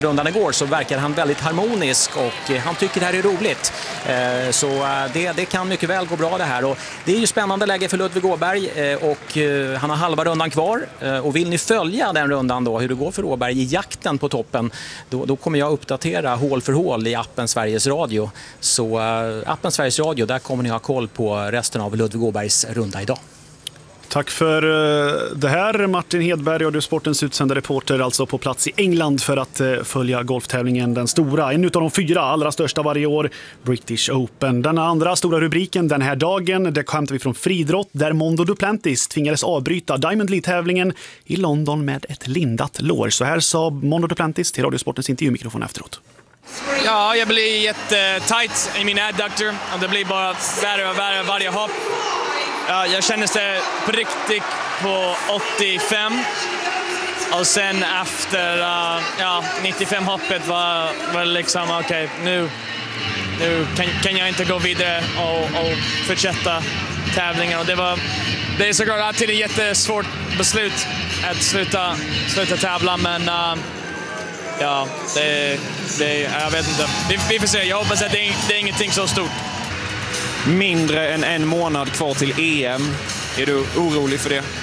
rundan igår så verkar han väldigt harmonisk och han tycker det här är roligt. Så det kan mycket väl gå bra det här. Och det är ju spännande läge för Ludvig Åberg och han har halva rundan kvar. Och vill ni följa den rundan då, hur det går för Åberg i jakten på toppen, då kommer jag uppdatera hål för hål i appen Sveriges Radio. Så appen Sveriges Radio, där kommer ni ha koll på resten av Ludvig Åbergs runda idag. Tack för det här, Martin Hedberg, och du sportens utsända reporter alltså på plats i England för att följa golftävlingen, den stora, en utav de 4 allra största varje år, British Open. Den andra stora rubriken den här dagen, det hämtar vi från friidrott där Mondo Duplantis tvingades avbryta Diamond League-tävlingen i London med ett lindat lår. Så här sa Mondo Duplantis till Radiosportens intervjumikrofon efteråt. Ja, jag blir jättetajt i min adductor och det blir bara värre och värre varje hopp. Jag kände det på riktigt på 85 och sen efter 95 hoppet var det liksom okej, nu kan jag inte gå vidare och fortsätta tävlingen. Och det är såklart alltid ett jättesvårt beslut att sluta tävla, men jag vet inte. Vi får se, jag hoppas att det är ingenting så stort. Mindre än en månad kvar till EM. Är du orolig för det?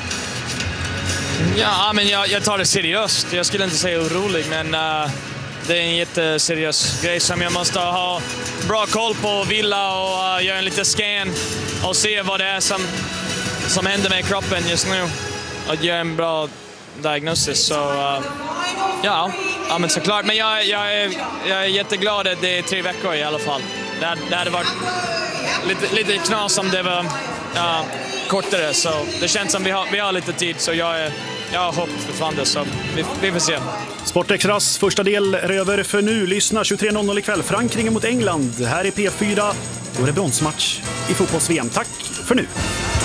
Ja, men jag tar det seriöst. Jag skulle inte säga orolig, men det är en jätteseriös grej som jag måste ha bra koll på, vila och göra en liten scan och se vad det är som händer med kroppen just nu och göra en bra diagnosis. Så ja, men såklart. Men jag är jätteglad att det är 3 veckor i alla fall. Det hade varit lite knas om det var kortare, så det känns som vi har lite tid, så jag har hopp fortfarande, så vi får se. Sportextras första del är över för nu. Lyssna 23.00 ikväll, Frankrike mot England. Här är P4, då är det bronsmatch i fotbolls-VM. Tack för nu!